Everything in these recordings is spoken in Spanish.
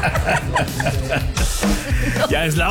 Ya es la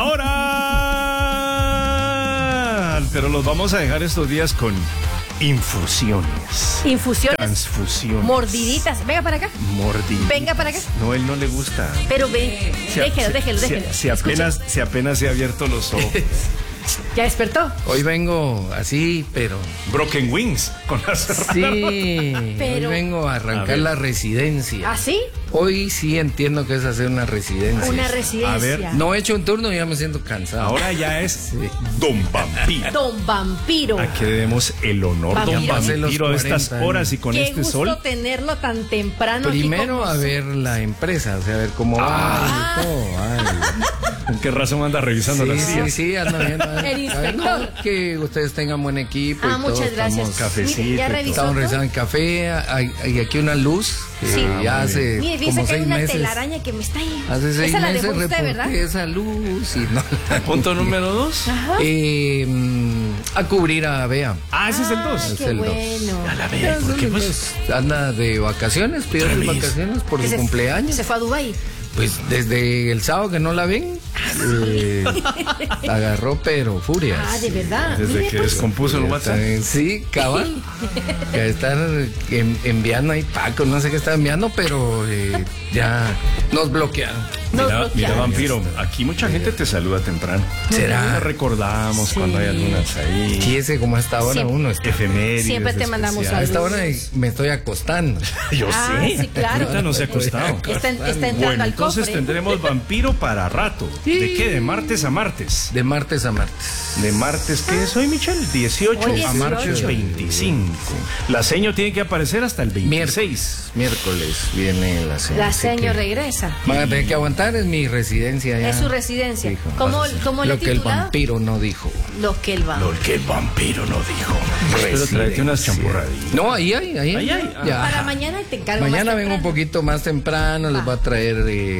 hora. Pero los vamos a dejar estos días con infusiones. Infusiones. Transfusiones. Mordiditas. Venga para acá. Mordiditas. Venga para acá. No, él no le gusta. Pero ven, déjelo. Si apenas se ha abierto los ojos. ¿Ya despertó? Hoy vengo así, pero... Broken Wings con las Sí, Pero- hoy vengo a arrancar la residencia. ¿Ah, sí? Hoy sí entiendo que es hacer una residencia. Una residencia. A ver, No he hecho un turno y ya me siento cansado. ahora ya es Don Vampiro. Don Vampiro. A que demos el honor, Vampiro. Don Ya pasé los Vampiro, a estas 40 horas y con Qué este gusto sol. tenerlo tan temprano. aquí Primero con a ver la empresa, o sea, a ver cómo va y todo. Ay. ¿Con qué razón anda revisando las sillas? Sí, ando viendo. El inspector. Que ustedes tengan buen equipo. Ah, y todo. muchas gracias. Estamos, cafecito Mire, ya y todo. revisó. estamos todo? revisando el café. Hay aquí una luz que Sí. ya hace Mire, fíjese como que hay 6 una meses. telaraña que me está ahí. Hace 6 Esa la meses dejó usted, reporté ¿verdad? esa luz y no la- Punto número 2. Ajá. a cubrir a Bea. Ah, ese es el 2. Es Qué el dos. bueno. A la vea, ¿por qué pues? Anda de vacaciones, pidió Otra sus vez. vacaciones por Que su cumpleaños. Se fue a Dubái. Pues desde el sábado que no la ven, agarró pero furias. Ah, de verdad. Desde Mire, que pues, descompuso el WhatsApp. Sí, cabal. Que estar enviando ahí Paco, no sé qué está enviando, pero ya nos bloquearon. nos Mira, bloquearon. Vampiro, aquí mucha gente te saluda temprano. ¿Será? Ya recordamos Sí. cuando hay algunas ahí. Sí, ese como a esta hora Siempre. uno está. Efemérides. Siempre te mandamos A esta hora saludos. me estoy acostando. Yo Ah, sé. sí, claro. Ahorita no se ha acostado. Está entrando Bueno, al entonces cofre. tendremos Vampiro para rato. ¿De qué? ¿De martes a martes? De martes a martes. ¿De martes qué es hoy, Michelle? 18 Hoy a 18. martes 25. La seño tiene que aparecer hasta el 26. Miércoles viene la señora. La así seño que regresa. van a tener que aguantar, es mi residencia ya. Es su residencia. Hijo. ¿Cómo le Lo que el titulado? vampiro no dijo. Lo que el vampiro. Lo que el vampiro no dijo. Pero tráete unas champurradillas. No, ahí hay. Ahí hay. Ya. Para mañana te encargo Mañana más vengo un temprano. poquito más temprano, les voy a traer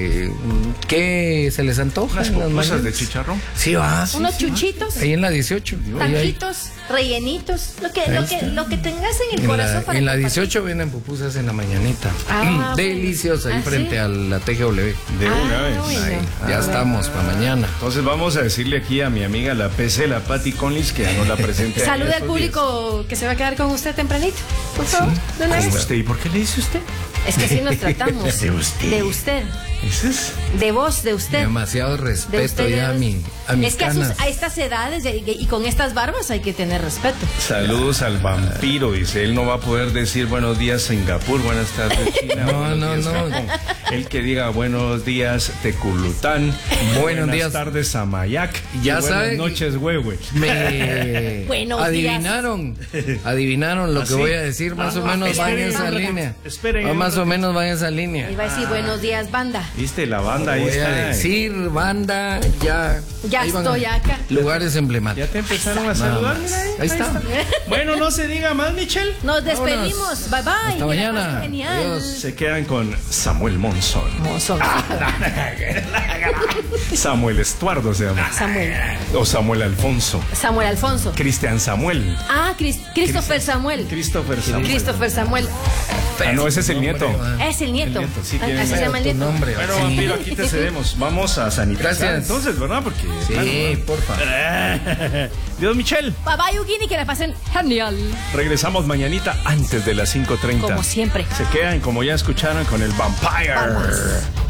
¿qué se les antoja? Unas en las pupusas de mañanas? chicharrón. Sí, va. Sí, Unos sí, va. chuchitos, Ahí en la 18. Ahí hay. taquitos, rellenitos, lo que tengas en el En corazón la, para en la compartir. 18 vienen pupusas en la mañanita. Ah, Deliciosas, ahí ¿Ah, frente sí? a la TGW. De una vez. bueno. Ahí, ya estamos para mañana. Entonces vamos a decirle aquí a mi amiga la PC, la Patty Conlis, que ya no la presente. Salude al estos público que se va a quedar con usted tempranito, por favor. De una días. vez. ¿Cómo usted? ¿Y por qué le dice usted? Es que así nos tratamos. De usted. De usted. ¿Ese es? De vos, de usted. Demasiado De respeto usted, ya a de- mis Es que canas. a estas edades y con estas barbas hay que tener respeto. Saludos al vampiro, dice. Él no va a poder decir buenos días Singapur, buenas tardes China. No, buenos no, días, no. Japón. El que diga buenos días Teculután, Buenos días. tardes Amayac, Ya y buenas saben. noches Huehue. Me Buenos adivinaron lo ¿Ah, que sí? voy a decir, más o menos va en esa línea. Esperen. Va más o menos va en esa línea. Iba a decir buenos días, banda. Viste, la banda ahí Voy a está. decir, banda, ya. Ya ahí van estoy acá. Lugares Ya emblemáticos. te empezaron a Nada saludar, más. mira Ahí está. Bueno, no se diga más, Michelle. Nos despedimos. Bye bye. Hasta Que la mañana. pasen Genial. Adiós. Se quedan con Samuel Monzón. Mozo. Samuel Estuardo se llama. Samuel. O Samuel Alfonso. Samuel Alfonso. Cristian Samuel. Ah, Christopher Samuel. Christopher Samuel. Christopher Samuel. Ah, no, ese es el nieto. Es el nieto. El nieto, sí, tiene Así se llama el tu nieto. nombre. Bueno, sí. vampiro, aquí te cedemos. Vamos a sanitizar. Gracias. Entonces, ¿verdad? Porque. Sí, porfa. Dios, Michelle. Bye bye, Eugenie, que la pasen genial. Regresamos mañanita antes de las 5:30. Como siempre. Se quedan, como ya escucharon, con el Vampire. Vamos.